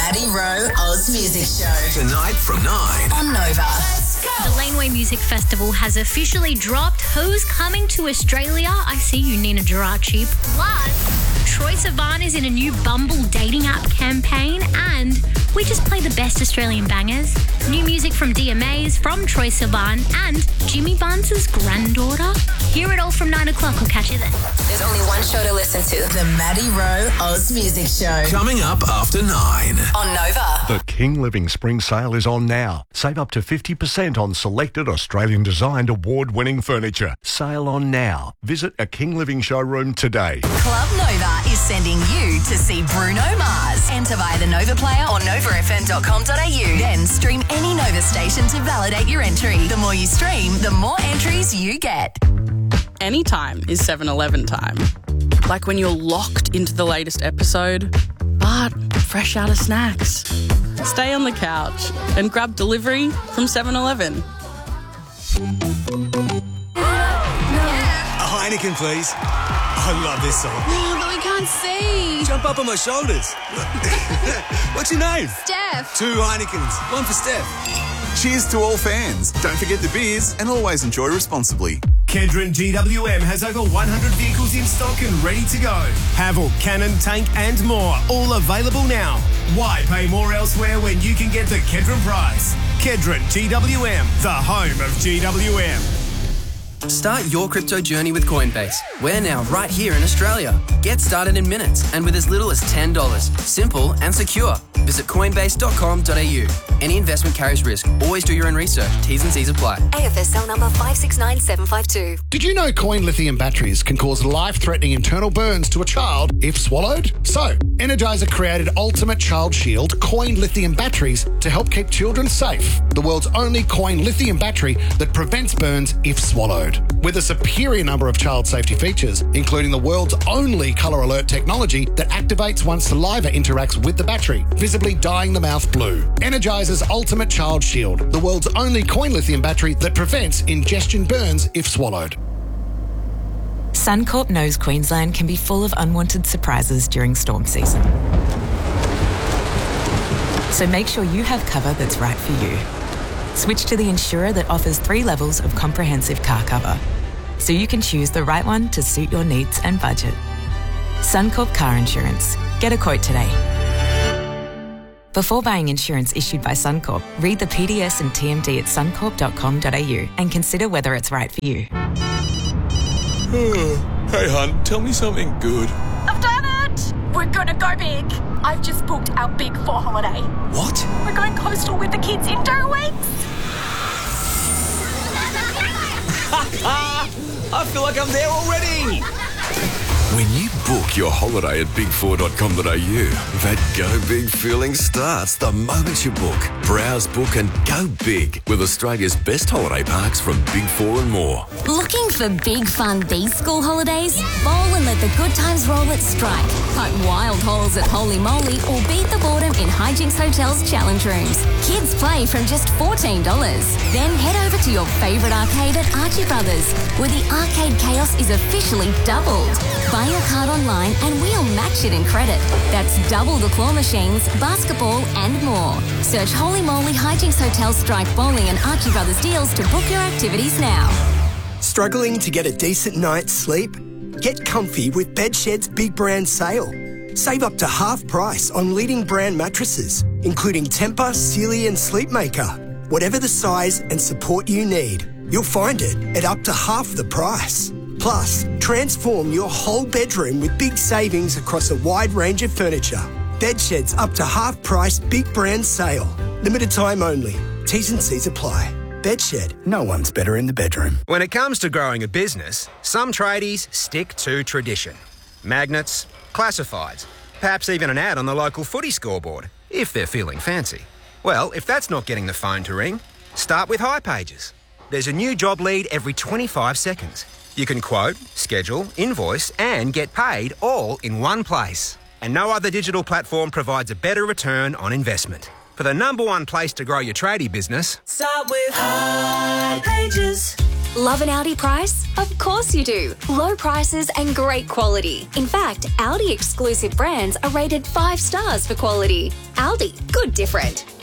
Maddie Rowe Oz Music Show. Tonight from 9 on Nova. The Laneway Music Festival has officially dropped. Who's coming to Australia? I see you, Nina Geraci. Plus, Troye Sivan is in a new Bumble dating app campaign, and we just play the best Australian bangers. New music from DMAs, from Troye Sivan, and Jimmy Barnes' granddaughter. Hear it all from 9 o'clock. I'll catch you then. There's only one show to listen to. The Maddie Rowe Oz Music Show. coming up after 9. On Nova. The King Living Spring Sale is on now. Save up to 50% on selected Australian-designed award-winning furniture. Sale on now. Visit a King Living showroom today. Club Nova is sending you to see Bruno Mars. Enter via the Nova player or novafm.com.au. Then stream any Nova station to validate your entry. The more you stream, the more entries you get. Anytime is 7-Eleven time. Like when you're locked into the latest episode, but fresh out of snacks. Stay on the couch and grab delivery from 7-Eleven. A Heineken, please. I love this song. Oh, but we can't see. Jump up on my shoulders. What's your name? Steph. 2 Heinekens. One for Steph. Cheers to all fans. Don't forget the beers and always enjoy responsibly. Kedron GWM has over 100 vehicles in stock and ready to go. Haval, Cannon, Tank and more, all available now. Why pay more elsewhere when you can get the Kedron price? Kedron GWM, the home of GWM. Start your crypto journey with Coinbase. We're now right here in Australia. Get started in minutes and with as little as $10. Simple and secure. Visit coinbase.com.au. Any investment carries risk. Always do your own research. T's and C's apply. AFSL number 569752. Did you know coin lithium batteries can cause life-threatening internal burns to a child if swallowed? So, Energizer created Ultimate Child Shield coin lithium batteries to help keep children safe. The world's only coin lithium battery that prevents burns if swallowed. With a superior number of child safety features, including the world's only colour alert technology that activates once saliva interacts with the battery, visibly dyeing the mouth blue. Energizer's Ultimate Child Shield, the world's only coin lithium battery that prevents ingestion burns if swallowed. Suncorp knows Queensland can be full of unwanted surprises during storm season. So make sure you have cover that's right for you. Switch to the insurer that offers 3 levels of comprehensive car cover, so you can choose the right one to suit your needs and budget. Suncorp Car Insurance. Get a quote today. Before buying insurance issued by Suncorp, read the PDS and TMD at suncorp.com.au and consider whether it's right for you. Hey, hun, tell me something good. I've done it! We're gonna go big. I've just booked our Big 4 holiday. What? We're going coastal with the kids in 2 weeks. I feel like I'm there already. When you book your holiday at big4.com.au, that go big feeling starts the moment you book. Browse, book and go big with Australia's best holiday parks from Big 4 and more. Looking for big fun these school holidays? Bowl and let the good times roll at Strike. Putt wild holes at Holy Moly or beat the boredom in Hijinks Hotel's challenge rooms. Kids play from just $14. Then head over to your favourite arcade at Archie Brothers, where the arcade chaos is officially doubled. Buy your card online and we'll match it in credit. That's double the claw machines, basketball and more. Search Holy Moly Hijinks Hotel Strike Bowling and Archie Brothers deals to book your activities now. Struggling to get a decent night's sleep? Get comfy with Bedshed's Big Brand Sale. Save up to half price on leading brand mattresses, including Tempur, Sealy and Sleepmaker. Whatever the size and support you need, you'll find it at up to half the price. Plus, transform your whole bedroom with big savings across a wide range of furniture. Bedshed's up to half price Big Brand Sale. Limited time only. T's and C's apply. Bedshed, no one's better in the bedroom. When it comes to growing a business, some tradies stick to tradition. Magnets, classifieds, perhaps even an ad on the local footy scoreboard, if they're feeling fancy. Well, if that's not getting the phone to ring, start with hipages. There's a new job lead every 25 seconds. You can quote, schedule, invoice and get paid all in one place. And no other digital platform provides a better return on investment. For the #1 place to grow your tradie business, start with hipages. Love an Audi price? Of course you do. Low prices and great quality. In fact, Audi exclusive brands are rated 5 stars for quality. Aldi, good different.